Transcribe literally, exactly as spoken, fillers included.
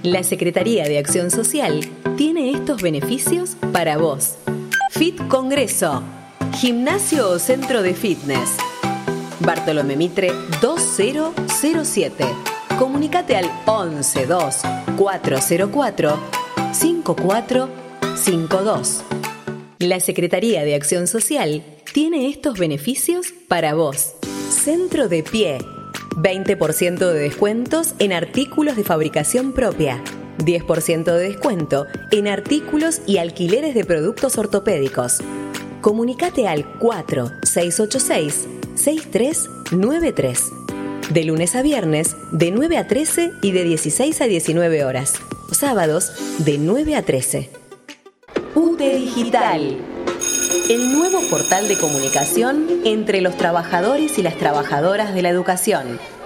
La Secretaría de Acción Social tiene estos beneficios para vos. Fit Congreso, gimnasio o centro de fitness. Bartolomé Mitre dos mil siete. Comunicate al once dos cuatro cero cuatro cinco cuatro cinco dos. La Secretaría de Acción Social tiene estos beneficios para vos. Centro de Pie, veinte por ciento de descuentos en artículos de fabricación propia, diez por ciento de descuento en artículos y alquileres de productos ortopédicos. Comunicate al cuatro seis ocho seis seis tres nueve tres. De lunes a viernes, de nueve a trece y de dieciséis a diecinueve horas. Sábados, de nueve a trece. U T E Digital, el nuevo portal de comunicación entre los trabajadores y las trabajadoras de la educación.